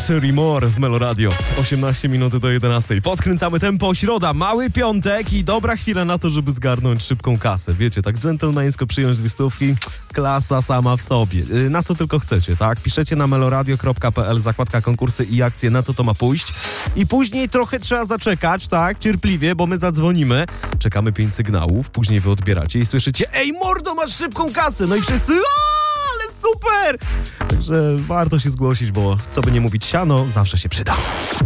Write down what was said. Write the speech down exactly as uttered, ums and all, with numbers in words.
Sherry Moore w Meloradio. osiemnaście minut do jedenastej. Podkręcamy tempo, środa, mały piątek i dobra chwila na to, żeby zgarnąć szybką kasę. Wiecie, tak dżentelmeńsko przyjąć dwie stówki, klasa sama w sobie. Yy, na co tylko chcecie, tak? Piszecie na meloradio kropka p l, zakładka konkursy i akcje, na co to ma pójść. I później trochę trzeba zaczekać, tak? Cierpliwie, bo my zadzwonimy. Czekamy pięć sygnałów, później wy odbieracie i słyszycie: ej mordo, masz szybką kasę! No i wszyscy: aaa, ale super! Także warto się zgłosić, bo co by nie mówić, siano zawsze się przyda.